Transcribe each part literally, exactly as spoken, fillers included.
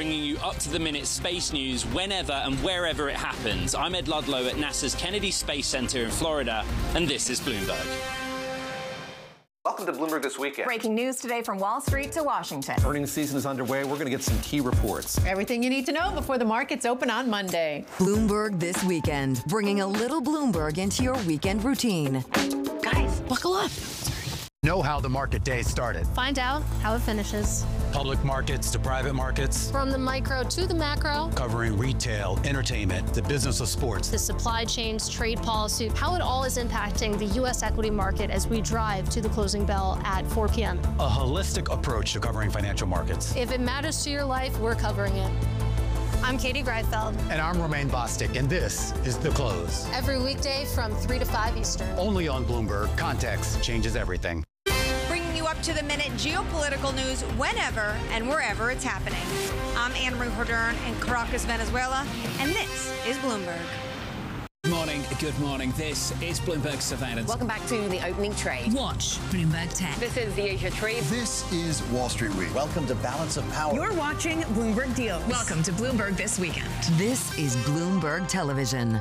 bringing you up-to-the-minute space news whenever and wherever it happens. I'm Ed Ludlow at NASA's Kennedy Space Center in Florida, and this is Bloomberg. Welcome to Bloomberg This Weekend. Breaking news today from Wall Street to Washington. Earnings season is underway. We're going to get some key reports. Everything you need to know before the markets open on Monday. Bloomberg This Weekend, bringing a little Bloomberg into your weekend routine. Guys, buckle up. Know how the market day started. Find out how it finishes. Public markets to private markets. From the micro to the macro. Covering retail, entertainment, the business of sports. The supply chains, trade policy, how it all is impacting the U S equity market as we drive to the closing bell at four p m A holistic approach to covering financial markets. If it matters to your life, we're covering it. I'm Katie Greifeld. And I'm Romaine Bostic, and this is The Close. Every weekday from three to five Eastern. Only on Bloomberg. Context changes everything. Up-to-the-minute geopolitical news whenever and wherever it's happening. I'm Anne-Marie Hordern in Caracas, Venezuela, and this is Bloomberg. Good morning, good morning. This is Bloomberg Surveillance. Welcome back to the opening trade. Watch Bloomberg Tech. This is the Asia Trade. This is Wall Street Week. Welcome to Balance of Power. You're watching Bloomberg Deals. Welcome to Bloomberg This Weekend. This is Bloomberg Television.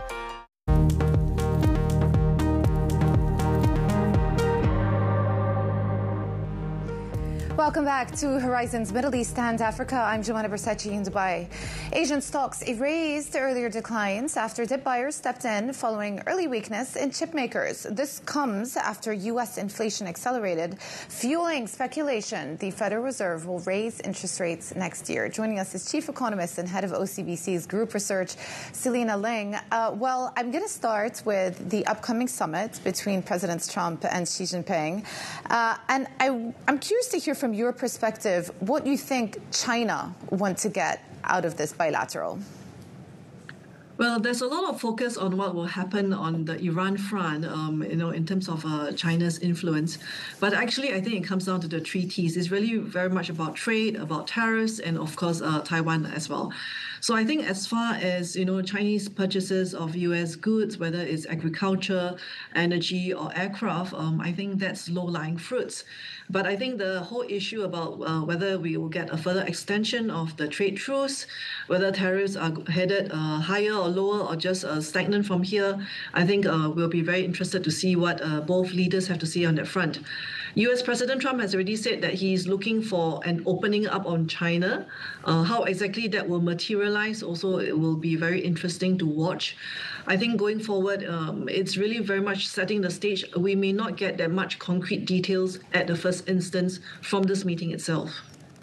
Welcome back to Horizons Middle East and Africa. I'm Joanna Bersachi in Dubai. Asian stocks erased earlier declines after dip buyers stepped in following early weakness in chip makers. This comes after U S inflation accelerated, fueling speculation the Federal Reserve will raise interest rates next year. Joining us is Chief Economist and Head of O C B C's Group Research, Selena Ling. Uh, well, I'm going to start with the upcoming summit between Presidents Trump and Xi Jinping. Uh, and I, I'm curious to hear from your perspective what you think China want to get out of this bilateral. Well, there's a lot of focus on what will happen on the Iran front, um, you know, in terms of uh, China's influence. But actually, I think it comes down to the three T's. It's really very much about trade, about tariffs, and of course, uh, Taiwan as well. So I think as far as, you know, Chinese purchases of U S goods, whether it's agriculture, energy, or aircraft, um, I think that's low-lying fruits. But I think the whole issue about uh, whether we will get a further extension of the trade truce, whether tariffs are headed uh, higher or lower or just uh, stagnant from here, I think uh, we'll be very interested to see what uh, both leaders have to say on that front. U S President Trump has already said that he's looking for an opening up on China. Uh, how exactly that will materialize also, it will be very interesting to watch. I think going forward, um, it's really very much setting the stage. We may not get that much concrete details at the first instance from this meeting itself.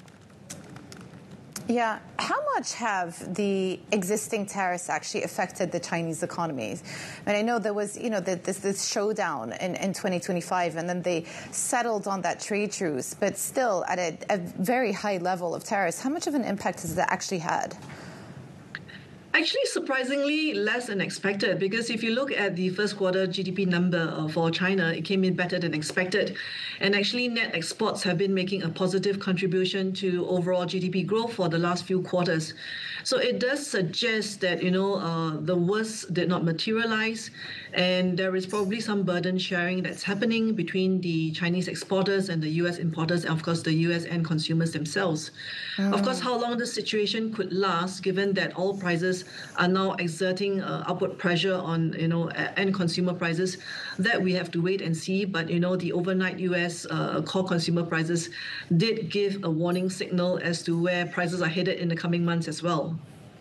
Yeah. How much have the existing tariffs actually affected the Chinese economy? And I know there was, you know, this, this showdown in, in twenty twenty-five, and then they settled on that trade truce, but still at a, a very high level of tariffs. How much of an impact has that actually had? Actually, surprisingly less than expected, because if you look at the first quarter G D P number uh, for China, it came in better than expected. And actually, net exports have been making a positive contribution to overall G D P growth for the last few quarters. So it does suggest that, you know, uh, the worst did not materialize, and there is probably some burden sharing that's happening between the Chinese exporters and the U S importers, and of course, the U S end consumers themselves. Mm. Of course, how long the situation could last, given that all prices are now exerting uh, upward pressure on, you know, end consumer prices, that we have to wait and see. But, you know, the overnight U S uh, core consumer prices did give a warning signal as to where prices are headed in the coming months as well.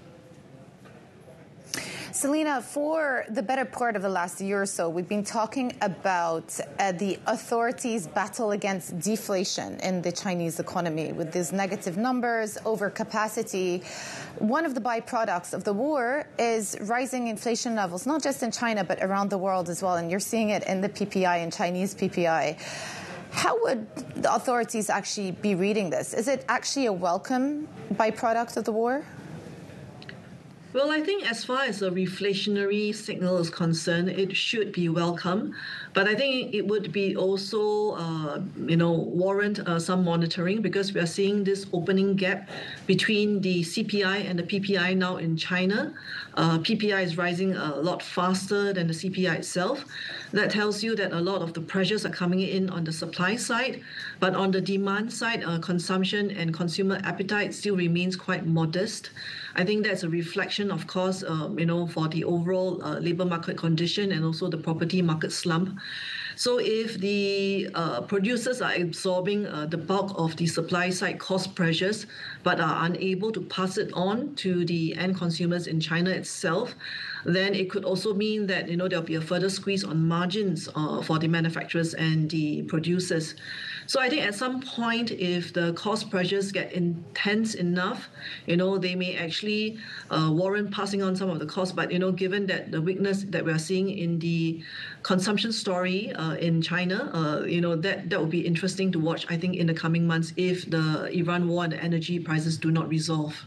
Selena, for the better part of the last year or so, we've been talking about uh, the authorities' battle against deflation in the Chinese economy with these negative numbers, overcapacity. One of the byproducts of the war is rising inflation levels, not just in China, but around the world as well. And you're seeing it in the P P I and Chinese P P I. How would the authorities actually be reading this? Is it actually a welcome byproduct of the war? Well, I think as far as a reflationary signal is concerned, it should be welcome. But I think it would be also, uh, you know, warrant uh, some monitoring, because we are seeing this opening gap between the C P I and the P P I now in China. Uh, P P I is rising a lot faster than the C P I itself. That tells you that a lot of the pressures are coming in on the supply side. But on the demand side, uh, consumption and consumer appetite still remains quite modest. I think that's a reflection, of course, um, you know, for the overall uh, labor market condition and also the property market slump. So if the uh, producers are absorbing uh, the bulk of the supply side cost pressures, but are unable to pass it on to the end consumers in China itself, then it could also mean that, you know, there'll be a further squeeze on margins uh, for the manufacturers and the producers. So I think at some point, if the cost pressures get intense enough, you know, they may actually uh, warrant passing on some of the costs. But, you know, given that the weakness that we are seeing in the consumption story uh, in China, uh, you know, that, that will be interesting to watch, I think, in the coming months if the Iran war and the energy prices do not resolve.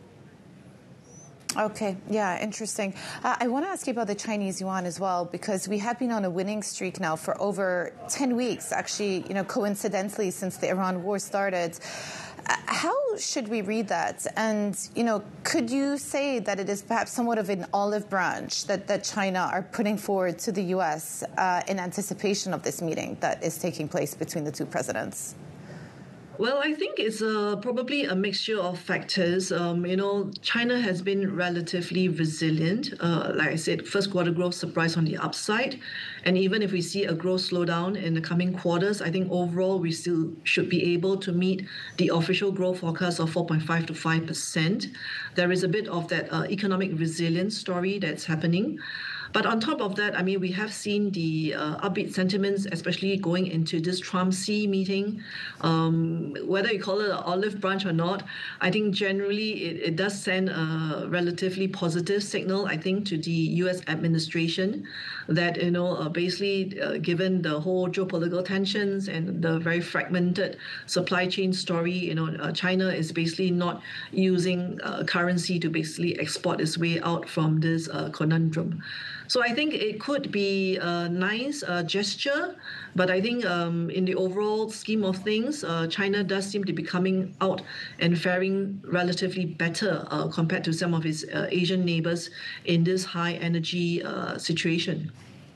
Okay, yeah, interesting. Uh, I want to ask you about the Chinese yuan as well, because we have been on a winning streak now for over ten weeks, actually, you know, coincidentally, since the Iran war started. Uh, how should we read that? And, you know, could you say that it is perhaps somewhat of an olive branch that, that China are putting forward to the U S uh, in anticipation of this meeting that is taking place between the two presidents? Well, I think it's uh, probably a mixture of factors. Um, you know, China has been relatively resilient. Uh, like I said, first quarter growth surprised on the upside. And even if we see a growth slowdown in the coming quarters, I think overall we still should be able to meet the official growth forecast of four point five to five percent. There is a bit of that uh, economic resilience story that's happening. But on top of that, I mean, we have seen the uh, upbeat sentiments, especially going into this Trump-Xi meeting. Um, whether you call it an olive branch or not, I think generally it, it does send a relatively positive signal, I think, to the U S administration that, you know, uh, basically, uh, given the whole geopolitical tensions and the very fragmented supply chain story, you know, uh, China is basically not using uh, currency to basically export its way out from this uh, conundrum. So I think it could be a nice uh, gesture, but I think um, in the overall scheme of things, uh, China does seem to be coming out and faring relatively better uh, compared to some of its uh, Asian neighbors in this high energy uh, situation.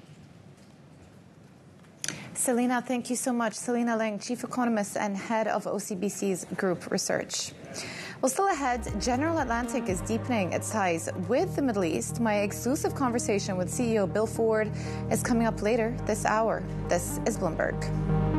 Selena, thank you so much. Selena Ling, Chief Economist and Head of O C B C's Group Research. Well, still ahead, General Atlantic is deepening its ties with the Middle East. My exclusive conversation with C E O Bill Ford is coming up later this hour. This is Bloomberg.